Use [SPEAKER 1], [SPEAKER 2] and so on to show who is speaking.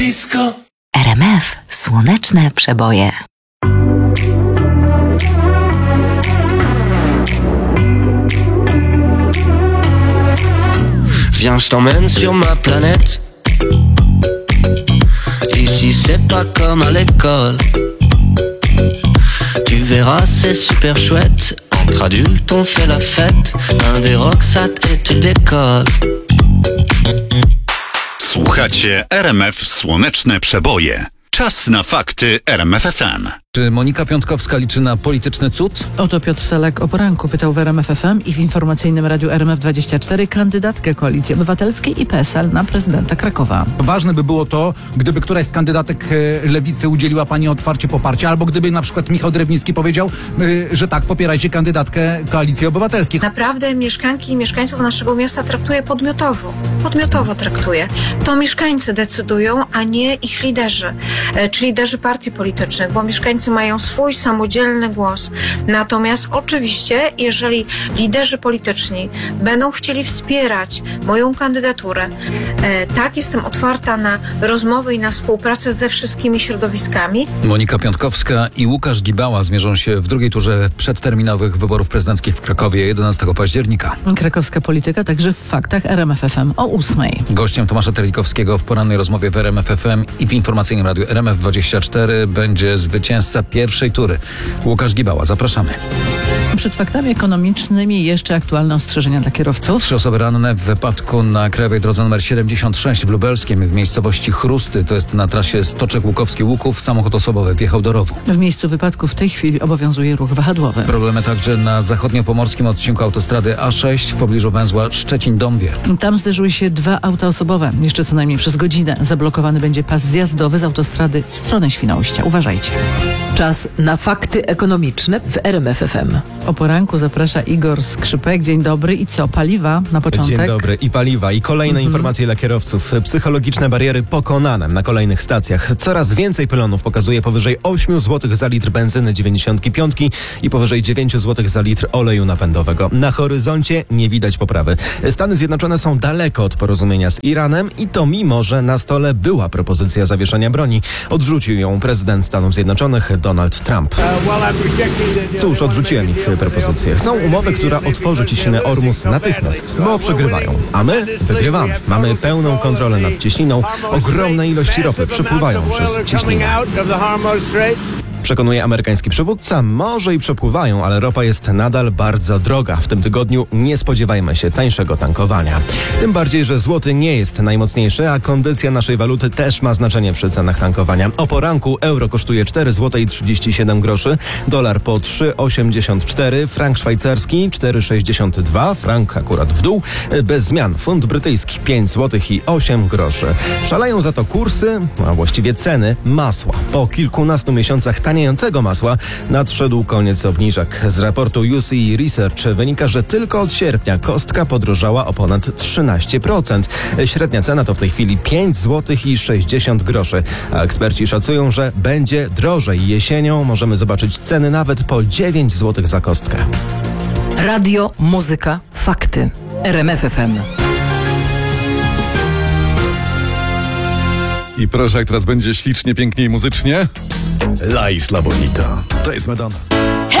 [SPEAKER 1] Disco.
[SPEAKER 2] RMF Słoneczne przeboje.
[SPEAKER 3] Viens, je t'emmène sur ma planète. Ici c'est pas comme à l'école. Tu verras, c'est super chouette. Entre adultes on fait la fête. Un des rocksat et tu décolles.
[SPEAKER 4] Słuchacie RMF Słoneczne przeboje. Czas na fakty RMF FM.
[SPEAKER 5] Czy Monika Piątkowska liczy na polityczny cud?
[SPEAKER 6] Oto Piotr Selak o poranku pytał w RMF FM i w informacyjnym radiu RMF24 kandydatkę Koalicji Obywatelskiej i PSL na prezydenta Krakowa.
[SPEAKER 7] Ważne by było to, gdyby któraś z kandydatek Lewicy udzieliła pani otwarcie poparcia, albo gdyby na przykład Michał Drewnicki powiedział, że tak, popierajcie kandydatkę Koalicji Obywatelskiej.
[SPEAKER 8] Naprawdę mieszkanki i mieszkańców naszego miasta traktuje podmiotowo. Podmiotowo traktuje. To mieszkańcy decydują, a nie ich liderzy, czy liderzy partii politycznych, bo mieszkańcy mają swój samodzielny głos. Natomiast oczywiście, jeżeli liderzy polityczni będą chcieli wspierać moją kandydaturę, tak, jestem otwarta na rozmowy i na współpracę ze wszystkimi środowiskami.
[SPEAKER 5] Monika Piątkowska i Łukasz Gibała zmierzą się w drugiej turze przedterminowych wyborów prezydenckich w Krakowie 11 października.
[SPEAKER 6] Krakowska polityka także w faktach RMF FM o 8:00.
[SPEAKER 5] Gościem Tomasza Terlikowskiego w porannej rozmowie w RMF FM i w informacyjnym radiu RMF24 będzie zwycięzca pierwszej tury. Łukasz Gibała, zapraszamy.
[SPEAKER 6] Przed faktami ekonomicznymi jeszcze aktualne ostrzeżenia dla kierowców.
[SPEAKER 5] 3 osoby ranne w wypadku na krajowej drodze nr 76 w Lubelskiem w miejscowości Chrusty, to jest na trasie Stoczek Łukowski-Łuków, samochód osobowy wjechał do rowu.
[SPEAKER 6] W miejscu wypadku w tej chwili obowiązuje ruch wahadłowy.
[SPEAKER 5] Problemy także na zachodniopomorskim odcinku autostrady A6 w pobliżu węzła Szczecin-Dąbie.
[SPEAKER 6] Tam zderzyły się 2 auta osobowe. Jeszcze co najmniej przez godzinę zablokowany będzie pas zjazdowy z autostrady w stronę Świnoujścia. Uważajcie.
[SPEAKER 9] Czas na fakty ekonomiczne w RMF FM.
[SPEAKER 6] O poranku zaprasza Igor Skrzypek. Dzień dobry. I co? Paliwa na początek?
[SPEAKER 10] Dzień dobry. I paliwa. I kolejne informacje dla kierowców. Psychologiczne bariery pokonane na kolejnych stacjach. Coraz więcej pylonów pokazuje powyżej 8 zł za litr benzyny 95 i powyżej 9 zł za litr oleju napędowego. Na horyzoncie nie widać poprawy. Stany Zjednoczone są daleko od porozumienia z Iranem i to mimo, że na stole była propozycja zawieszenia broni. Odrzucił ją prezydent Stanów Zjednoczonych Donald Trump. Cóż, odrzuciłem ich propozycję. Chcą umowę, która otworzy cieśninę Ormus natychmiast, bo przegrywają. A my wygrywamy. Mamy pełną kontrolę nad cieśniną. Ogromne ilości ropy przepływają przez cieśninę. Przekonuje amerykański przywódca, może i przepływają, ale ropa jest nadal bardzo droga. W tym tygodniu nie spodziewajmy się tańszego tankowania. Tym bardziej, że złoty nie jest najmocniejszy, a kondycja naszej waluty też ma znaczenie przy cenach tankowania. O poranku euro kosztuje 4 zł i 37 groszy, dolar po 3,84, frank szwajcarski 4,62, frank akurat w dół, bez zmian. Funt brytyjski 5 zł i 8 groszy. Szaleją za to kursy, a właściwie ceny masła. Po kilkunastu miesiącach taniejącego masła nadszedł koniec obniżek. Z raportu UC Research wynika, że tylko od sierpnia kostka podrożała o ponad 13%. Średnia cena to w tej chwili 5 zł i 60 groszy, a eksperci szacują, że będzie drożej. Jesienią możemy zobaczyć ceny nawet po 9 zł za kostkę.
[SPEAKER 9] Radio, muzyka, fakty. RMF FM.
[SPEAKER 1] I proszę, jak teraz będzie ślicznie, pięknie i muzycznie. La Isla Bonita. To jest Madonna.